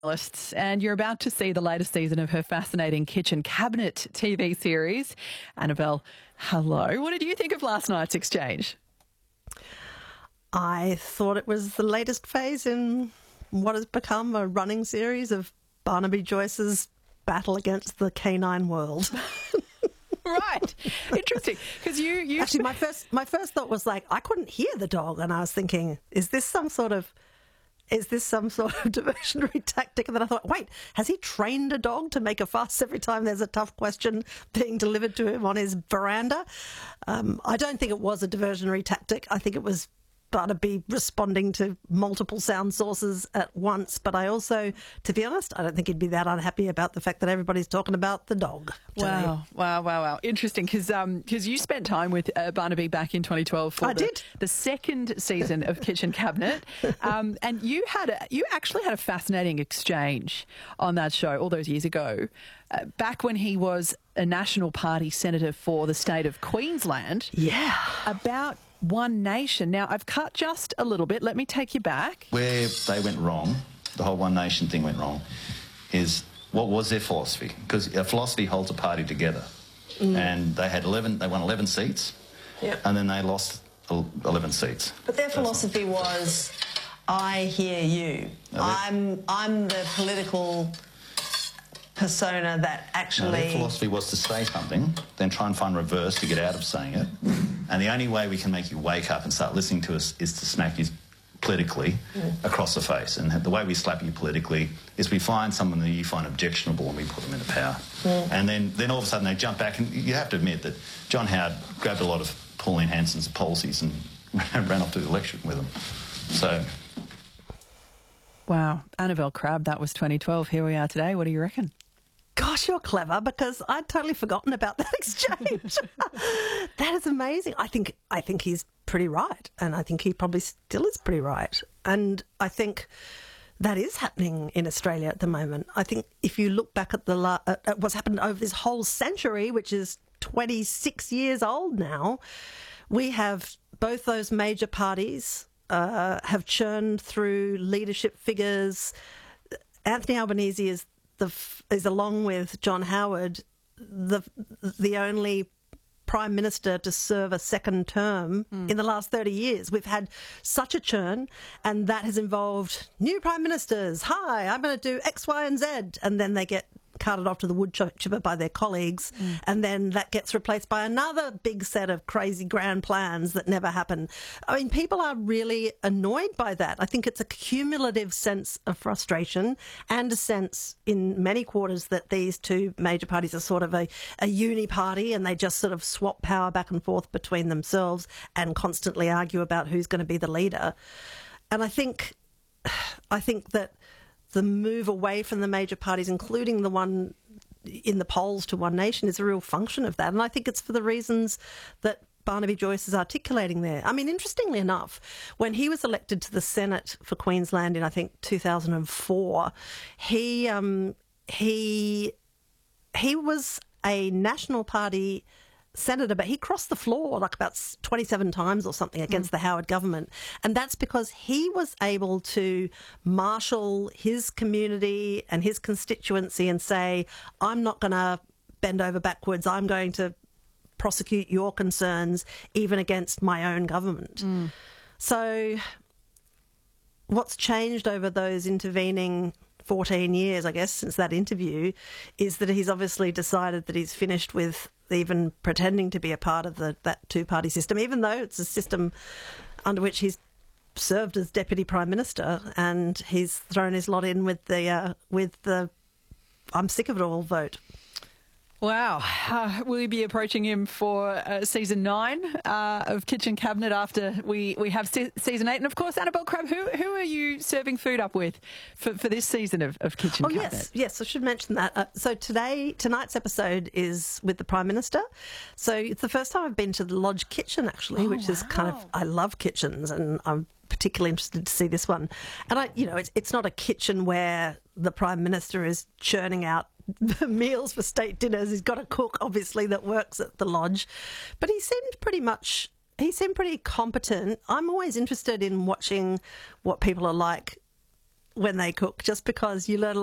Journalists, and you're about to see the latest season of her fascinating Kitchen Cabinet TV series. Annabelle, hello. What did you think of last night's exchange? I thought it was the latest phase in what has become a running series of Barnaby Joyce's battle against the canine world. Right. Interesting. Because you actually, my first thought was like, I couldn't hear the dog, and I was thinking, is this some sort of diversionary tactic? And then I thought, wait, has he trained a dog to make a fuss every time there's a tough question being delivered to him on his veranda? I don't think it was a diversionary tactic. I think it was Barnaby responding to multiple sound sources at once. But I also, to be honest, I don't think he'd be that unhappy about the fact that everybody's talking about the dog today. Wow. Interesting, because you spent time with Barnaby back in 2012 for the second season of Kitchen Cabinet. And you actually had a fascinating exchange on that show all those years ago, back when he was a National Party senator for the state of Queensland. Yeah. About One Nation. Now, I've cut just a little bit. Let me take you back. Where they went wrong, the whole One Nation thing went wrong, is what was their philosophy? Because a philosophy holds a party together. And they won 11 seats, and then they lost 11 seats. But their philosophy was, I hear you. I'm the political persona that actually... No, their philosophy was to say something, then try and find reverse to get out of saying it. And the only way we can make you wake up and start listening to us is to smack you politically across the face. And the way we slap you politically is we find someone that you find objectionable and we put them into power. And then all of a sudden they jump back. And you have to admit that John Howard grabbed a lot of Pauline Hanson's policies and ran off to the election with them. So... Wow. Annabelle Crabb, that was 2012. Here we are today. What do you reckon? Gosh, you're clever, because I'd totally forgotten about that exchange. That is amazing. I think he's pretty right, and I think he probably still is pretty right. And I think that is happening in Australia at the moment. I think if you look back at at what's happened over this whole century, which is 26 years old now, we have both those major parties have churned through leadership figures. Anthony Albanese is along with John Howard the only Prime Minister to serve a second term in the last 30 years. We've had such a churn, and that has involved new Prime Ministers. Hi, I'm going to do X, Y and Z. And then they get carted off to the wood chipper by their colleagues, and then that gets replaced by another big set of crazy grand plans that never happen. I mean, people are really annoyed by that. I think it's a cumulative sense of frustration and a sense in many quarters that these two major parties are sort of a uni-party, and they just sort of swap power back and forth between themselves and constantly argue about who's going to be the leader. And I think that the move away from the major parties, including the one in the polls to One Nation, is a real function of that. And I think it's for the reasons that Barnaby Joyce is articulating there. I mean, interestingly enough, when he was elected to the Senate for Queensland in, I think, 2004, he was a National Party senator, but he crossed the floor like about 27 times or something against the Howard government. And that's because he was able to marshal his community and his constituency and say, I'm not going to bend over backwards. I'm going to prosecute your concerns even against my own government. So what's changed over those intervening 14 years, I guess, since that interview, is that he's obviously decided that he's finished with even pretending to be a part of that two-party system, even though it's a system under which he's served as Deputy Prime Minister, and he's thrown his lot in with the I'm sick of it all vote. Wow. Will you be approaching him for season 9 of Kitchen Cabinet after we have season 8? And of course, Annabelle Crabb, who are you serving food up with for this season of Kitchen Cabinet? Yes, I should mention that. So tonight's episode is with the Prime Minister. So it's the first time I've been to the Lodge kitchen, actually, which is kind of, I love kitchens, and I'm particularly interested to see this one. And it's not a kitchen where the Prime Minister is churning out the meals for state dinners. He's got a cook, obviously, that works at the Lodge. But he seemed pretty competent. I'm always interested in watching what people are like when they cook, just because you learn a